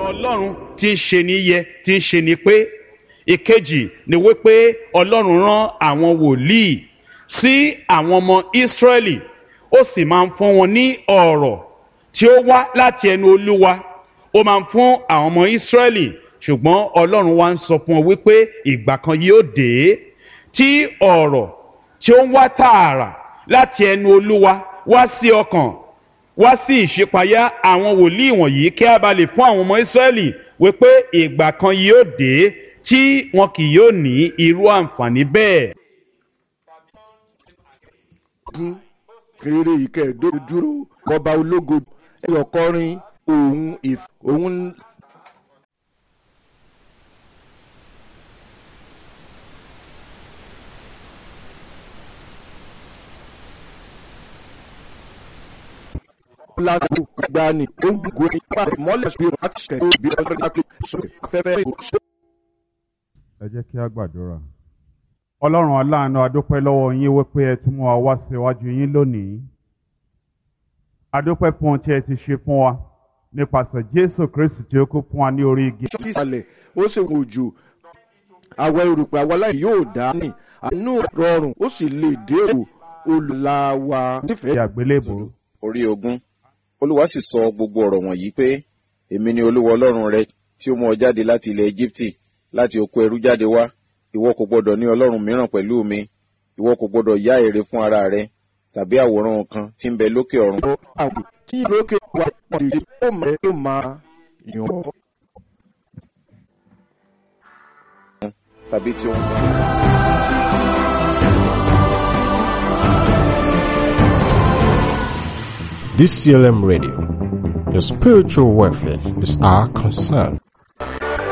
Ọlọ́run tí ń ṣe ní yẹ tí ń ṣe ní pé. Ìkejì ni wípé Ọlọ́run rán àwọn wòlíì sí àwọn ọmọ Ísírẹ́lì, ó sì máa ń fún wọn ní ọ̀rọ̀ tí ó wá láti ẹnu Olúwa. Ó máa ń fún àwọn ọmọ Ísírẹ́lì, ṣùgbọ́n Ọlọ́run wá ń sọ fún wọn wípé ìgbà kan yóò dé tí ọ̀rọ̀ tí ó ń wá tààrà láti ẹnu Olúwa wá sí ọkàn, wá sí ìṣípayá àwọn wòlíì wọ̀nyí, kí a bá lè fún àwọn ọmọ Ísírẹ́lì wípé ìgbà kan yóò dé tí wọn kì yóò ní irú àǹfààní bẹ́ẹ̀. Kéré ìkẹẹ̀dógún kọba ológo ẹyọkọrin òun lásìkò gbani ó ń gbogbo ipa ìmọ́lẹ̀ ṣe láti ṣe ìbí ọdún lápẹ́ sókè afẹ́fẹ́ ìgbòho. Ẹ jẹ́ kí a gbàdúrà. Ọlọ́run aláàánú, a dúpẹ́ lọ́wọ́ yín wípé ẹ tún mú wa wá síwájú yín lónìí. A dúpẹ́ fún ohun tí ẹ ti ṣe fún wa nípasẹ̀ Jésù Kristi tí ó kú fún wa ní orí igi. Ìsàlẹ̀ ó sì wò jù àwọ̀ erùpẹ̀ àwọ̀ aláì yóò dá ní àánú rọrùn ó sì lè dé olùlàwà nífẹ̀ẹ́. Àgbélébùú. Orí 20. Olúwa sì sọ gbogbo ọ̀rọ̀ wọ̀nyí pé èmi ni Olúwa Ọlọ́run rẹ tí ó mú ọ jáde láti ilẹ̀ Égíptì, láti oko ẹrú jáde wá. Ìwọ kò gbọdọ̀ ní ọlọ́run mìíràn pẹ̀lú mi. Ìwọ kò gbọdọ̀ yá ère fún ara rẹ tàbí àwòrán kan tí ń bẹ lókè ọ̀run. Àwọn tí lókè wà pọ̀jù ó mọ̀ ẹ́ máa yàn ọ́. Tàbí tí òun. DCLM Radio, your spiritual welfare is our concern.